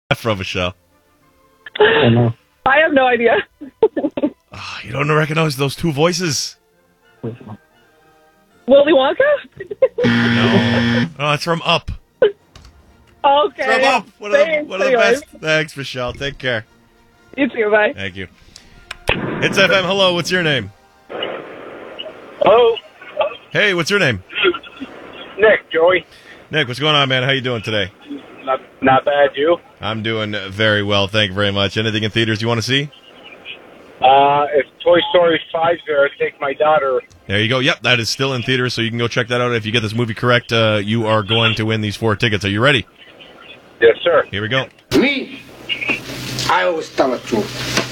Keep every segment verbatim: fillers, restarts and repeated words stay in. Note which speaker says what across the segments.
Speaker 1: from, Michelle?
Speaker 2: I don't know.
Speaker 3: I have no idea.
Speaker 1: Oh, you don't recognize those two voices?
Speaker 3: Willy Wonka?
Speaker 1: No. Oh, it's from Up.
Speaker 3: Okay.
Speaker 1: From Up. One of the,
Speaker 3: Thanks,
Speaker 1: one of the
Speaker 3: anyways.
Speaker 1: best. Thanks, Michelle. Take care.
Speaker 3: You too, bye.
Speaker 1: Thank you. It's F M. Hello. What's your name?
Speaker 2: Hello?
Speaker 1: Hey, what's your name?
Speaker 2: Nick, Joey.
Speaker 1: Nick, what's going on, man? How you doing today?
Speaker 2: Not, not bad, you?
Speaker 1: I'm doing very well. Thank you very much. Anything in theaters you want to see?
Speaker 2: Uh, if Toy Story five's there, I'd take my daughter.
Speaker 1: There you go. Yep, that is still in theaters, so you can go check that out. If you get this movie correct, uh, you are going to win these four tickets. Are you ready?
Speaker 2: Yes, sir.
Speaker 1: Here we go.
Speaker 4: Me, I always tell the truth,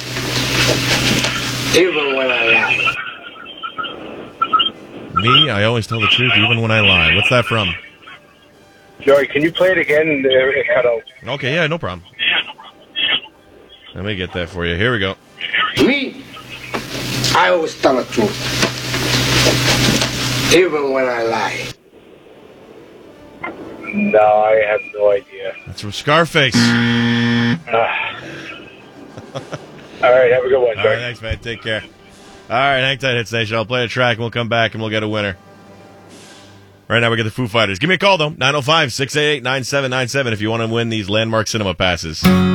Speaker 4: even when I lie.
Speaker 1: Me, I always tell the truth, even when I lie. What's that from?
Speaker 2: Joey, can you play it again? It cut out.
Speaker 1: Okay, yeah, no problem. Let me get that for you. Here we go.
Speaker 4: Me, I always tell the truth, even when I lie.
Speaker 2: No, I have no idea.
Speaker 1: That's from Scarface.
Speaker 2: Ah. All right, have a good one,
Speaker 1: All
Speaker 2: Joey.
Speaker 1: right, thanks, man. Take care. All right, hang tight, Hit Station. I'll play a track, and we'll come back, and we'll get a winner. Right now, we get the Foo Fighters. Give me a call, though. nine oh five, six eight eight, nine seven nine seven if you want to win these Landmark Cinema passes.